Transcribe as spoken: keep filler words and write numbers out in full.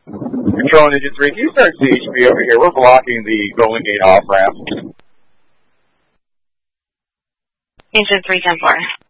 Control Engine three, can you start C H P over here? We're blocking the Golden Gate off-ramp. Engine three ten four.